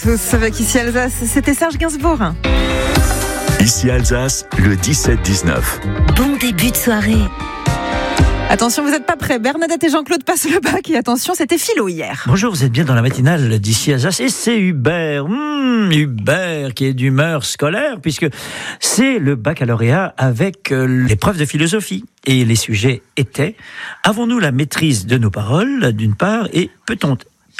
Tous avec Ici Alsace, c'était Serge Gainsbourg. Ici Alsace, le 17-19. Bon début de soirée. Attention, vous n'êtes pas prêts. Bernadette et Jean-Claude passent le bac et attention, c'était philo hier. Bonjour, vous êtes bien dans la matinale d'Ici Alsace et c'est Hubert. Hubert qui est d'humeur scolaire puisque c'est le baccalauréat avec l'épreuve de philosophie. Et les sujets étaient: avons-nous la maîtrise de nos paroles d'une part, et peut-on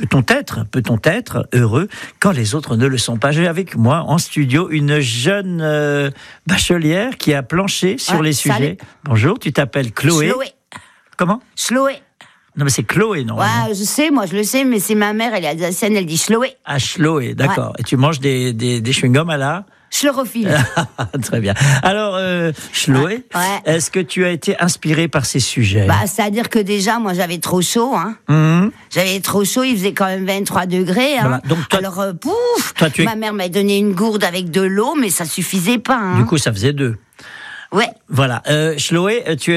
être heureux quand les autres ne le sont pas? J'ai avec moi en studio une jeune bachelière qui a planché sur les sujets. Salut. Bonjour, tu t'appelles Chloé. Chloé. Comment? Chloé. Non mais c'est Chloé, non? Ouais, je sais, moi je le sais, mais c'est ma mère, elle est alsacienne, elle dit Chloé. Ah, Chloé, d'accord. Ouais. Et tu manges des chewing-gums à la Chlorophylle. Très bien. Alors, Chloé, est-ce que tu as été inspirée par ces sujets? C'est-à-dire que déjà, moi, j'avais trop chaud. J'avais trop chaud, il faisait quand même 23 degrés. Voilà. Donc toi, alors, ma mère m'a donné une gourde avec de l'eau, mais ça suffisait pas. Du coup, ça faisait 2. Ouais. Voilà. Chloé, tu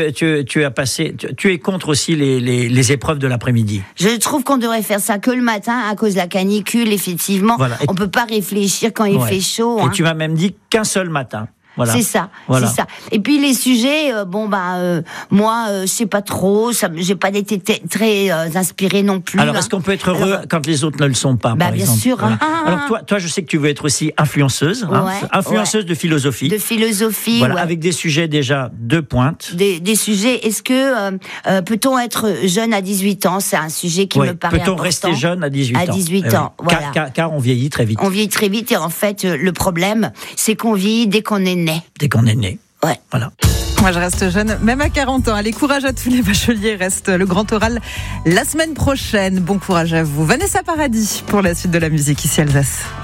es contre aussi les épreuves de l'après-midi. Je trouve qu'on devrait faire ça que le matin à cause de la canicule, effectivement. Voilà. On peut pas réfléchir quand il fait chaud. Et tu m'as même dit qu'un seul matin. Voilà. C'est ça. Et puis les sujets, moi, je sais pas trop. J'ai pas été très inspirée non plus. Alors, est-ce qu'on peut être heureux quand les autres ne le sont pas, par bien exemple? sûr. Voilà. Alors toi, je sais que tu veux être aussi influenceuse, influenceuse de philosophie. De philosophie. Voilà, avec des sujets déjà de pointe. Des sujets. Est-ce que peut-on être jeune à 18 ans? C'est un sujet qui me paraît important. Peut-on rester jeune à 18 ans? À 18 ans, voilà. Car on vieillit très vite. On vieillit très vite et en fait, le problème, c'est qu'on vieillit dès qu'on est né. Dès qu'on est né. Ouais. Voilà. Moi, je reste jeune, même à 40 ans. Allez, courage à tous les bacheliers. Reste le grand oral la semaine prochaine. Bon courage à vous. Vanessa Paradis pour la suite de la musique Ici Alsace.